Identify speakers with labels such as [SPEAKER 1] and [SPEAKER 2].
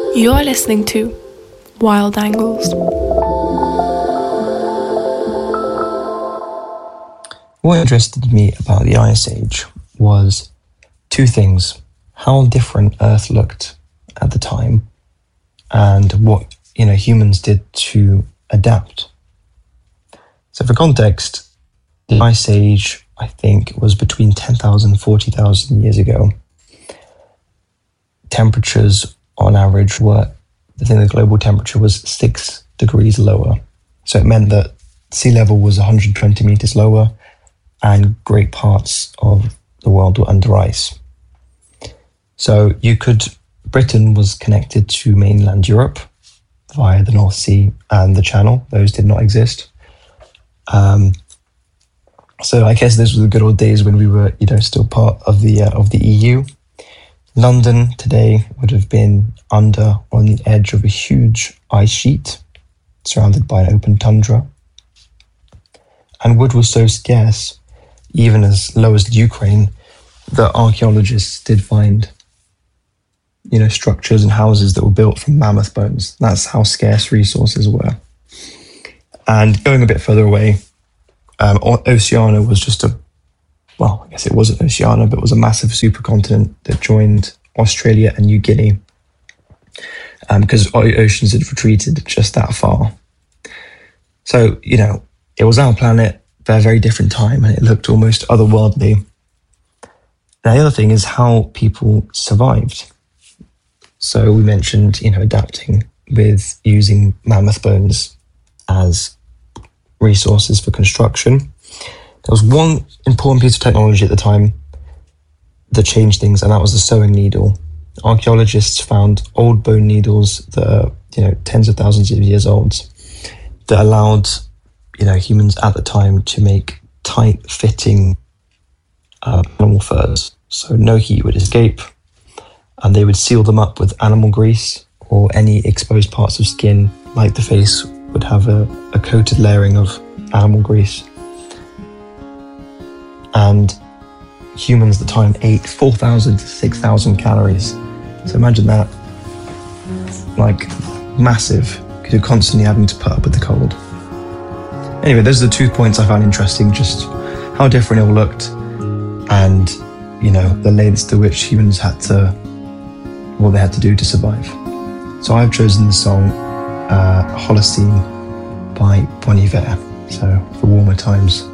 [SPEAKER 1] You're listening to Wild Angles.
[SPEAKER 2] What interested me about the Ice Age was two things: how different Earth looked at the time, and what humans did to adapt. So, for context, the Ice Age, I think, was between 10,000 and 40,000 years ago. Temperatures on average the global temperature was 6 degrees lower. So it meant that sea level was 120 meters lower and great parts of the world were under ice. So Britain was connected to mainland Europe via the North Sea and the Channel. Those did not exist. So I guess those were the good old days when we were, still part of the EU. London today would have been on the edge of a huge ice sheet, surrounded by an open tundra. And wood was so scarce, even as low as Ukraine, that archaeologists did find, structures and houses that were built from mammoth bones. That's how scarce resources were. And going a bit further away, Oceania was I guess it wasn't Oceania, but it was a massive supercontinent that joined Australia and New Guinea, because oceans had retreated just that far. So, it was our planet at a very different time, and it looked almost otherworldly. Now, the other thing is how people survived. So we mentioned, adapting with using mammoth bones as resources for construction. There was one important piece of technology at the time that changed things, and that was the sewing needle. Archaeologists found old bone needles that are, tens of thousands of years old, that allowed, humans at the time to make tight-fitting animal furs. So no heat would escape, and they would seal them up with animal grease, or any exposed parts of skin, like the face, would have a coated layering of animal grease. And humans at the time ate 4,000 to 6,000 calories. So imagine that, massive, because you're constantly having to put up with the cold. Anyway, those are the 2 points I found interesting, just how different it all looked, and, the lengths to which humans had to, what they had to do to survive. So I've chosen the song Holocene by Bon Iver, so for warmer times.